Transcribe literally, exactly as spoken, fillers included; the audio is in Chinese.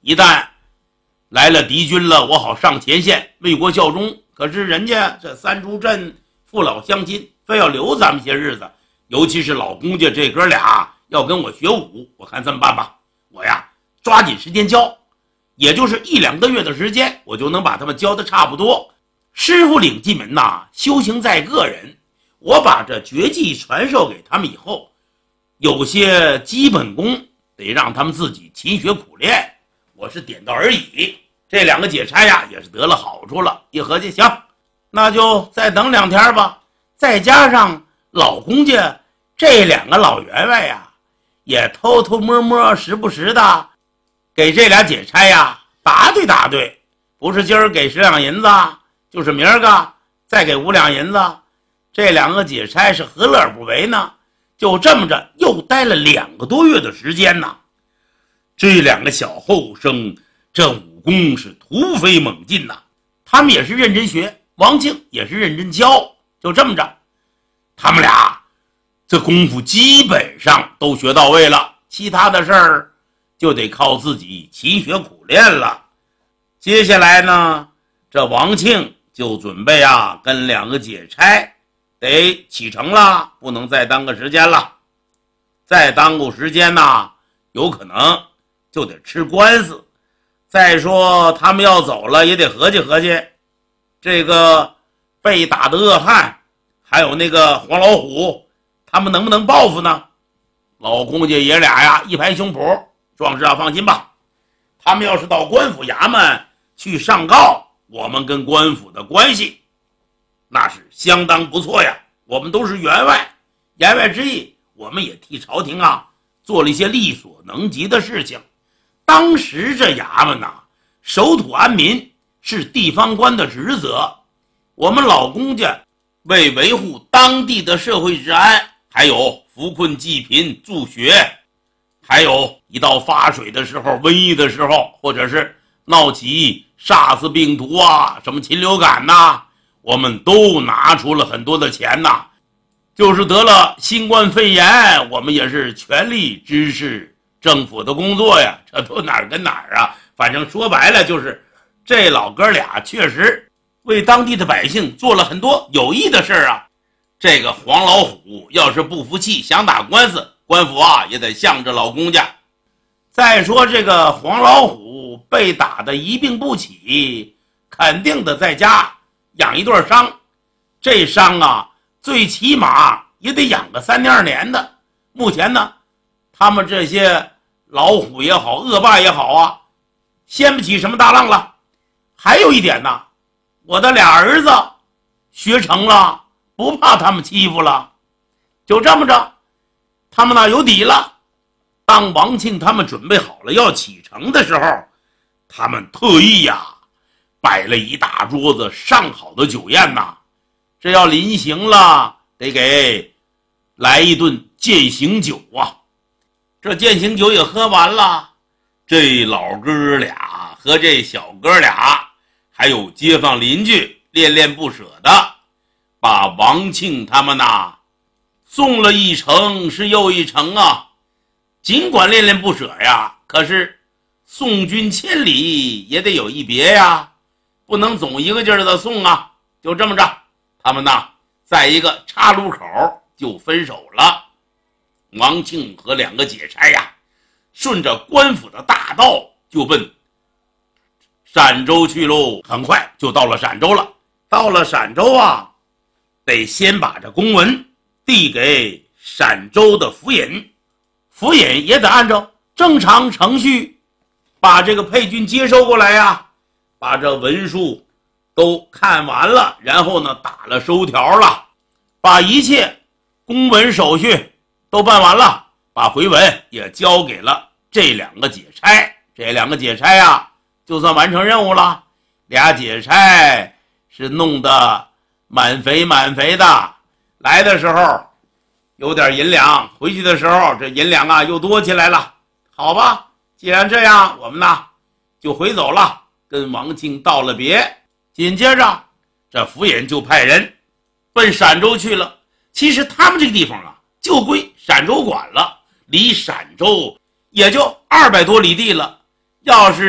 一旦来了敌军了，我好上前线为国效忠。可是人家这三株镇父老乡亲非要留咱们些日子，尤其是老公家这哥俩要跟我学武，我看这么办吧，我呀抓紧时间教，也就是一两个月的时间，我就能把他们教的差不多。师傅领进门呐，修行在个人。我把这绝技传授给他们以后，有些基本功得让他们自己勤学苦练，我是点到而已。这两个解差呀也是得了好处了，一合计行，那就再等两天吧。再加上老公家这两个老员外呀，也偷偷摸摸时不时的给这俩解差呀答对答对，不是今儿给十两银子，就是明儿个再给五两银子。这两个解差是何乐而不为呢？就这么着又待了两个多月的时间呢。这两个小后生这武功是突飞猛进呐，他们也是认真学，王庆也是认真教，就这么着他们俩这功夫基本上都学到位了，其他的事儿就得靠自己勤学苦练了。接下来呢，这王庆就准备啊跟两个解差得启程了，不能再耽搁时间了。再耽误时间呢，有可能就得吃官司。再说他们要走了，也得合计合计，这个被打的恶汉，还有那个黄老虎，他们能不能报复呢？老公家爷俩呀，一拍胸脯，壮士啊，放心吧，他们要是到官府衙门去上告，我们跟官府的关系那是相当不错呀。我们都是员外，言外之意，我们也替朝廷啊做了一些力所能及的事情。当时这衙门呐、啊，守土安民是地方官的职责，我们老公家为维护当地的社会治安，还有扶困济贫助学，还有一到发水的时候，瘟疫的时候，或者是闹起SARS病毒啊，什么禽流感呐、啊，我们都拿出了很多的钱呐、啊。就是得了新冠肺炎，我们也是全力支持政府的工作呀，这都哪儿跟哪儿啊？反正说白了就是这老哥俩确实为当地的百姓做了很多有益的事儿啊。这个黄老虎要是不服气想打官司，官府啊也得向着老公家。再说这个黄老虎被打得一病不起，肯定得在家养一段伤，这伤啊最起码也得养个三年二年的。目前呢，他们这些老虎也好，恶霸也好啊，掀不起什么大浪了。还有一点呢，我的俩儿子学成了，不怕他们欺负了。就这么着，他们呢有底了。当王庆他们准备好了要启程的时候，他们特意呀摆了一大桌子上好的酒宴呐。这要临行了，得给来一顿践行酒啊。这践行酒也喝完了，这老哥俩和这小哥俩还有街坊邻居恋恋不舍的把王庆他们呐送了一程是又一程啊。尽管恋恋不舍呀，可是送君千里也得有一别呀，不能总一个劲儿的送啊。就这么着，他们呐在一个岔路口就分手了。王庆和两个解差呀顺着官府的大道就奔陕州去喽。很快就到了陕州了。到了陕州啊，得先把这公文递给陕州的府尹，府尹也得按照正常程序把这个配军接收过来呀，把这文书都看完了，然后呢打了收条了，把一切公文手续都办完了，把回文也交给了这两个解差。这两个解差呀就算完成任务了。俩解差是弄得满肥满肥的，来的时候有点银两，回去的时候这银两啊又多起来了。好吧，既然这样，我们呢就回走了，跟王庆道了别。紧接着这府尹就派人奔陕州去了。其实他们这个地方啊就归陕州管了，离陕州也就二百多里地了。要是